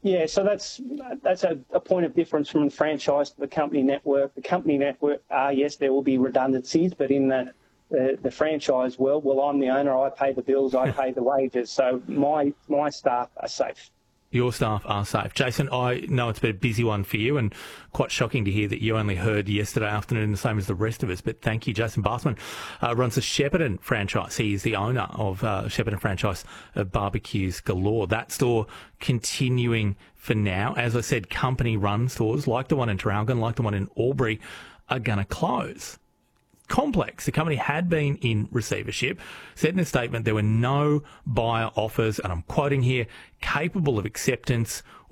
Yeah, so that's a point of difference from the franchise to the company network. The company network, yes, there will be redundancies, but in the franchise world, well, I'm the owner, I pay the bills, I pay the wages, so my staff are safe. Your staff are safe. Jason, I know it's been a busy one for you and quite shocking to hear that you only heard yesterday afternoon, the same as the rest of us, but thank you. Jason Barsman runs the Shepparton franchise. He is the owner of Shepparton franchise of Barbecues Galore. That store continuing for now. As I said, company-run stores like the one in Traralgon, like the one in Albury, are going to close. Complex, the company had been in receivership, said in a statement there were no buyer offers, and I'm quoting here, capable of acceptance